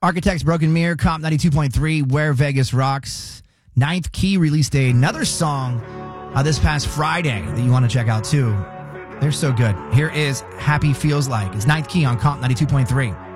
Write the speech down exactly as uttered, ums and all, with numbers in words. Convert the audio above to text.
Architects, Broken Mirror, Comp ninety-two point three, Where Vegas Rocks. Ninth Key released another song uh, this past Friday that you want to check out too. They're so good. Here is Happy Feels Like. It's Ninth Key on Comp ninety-two point three.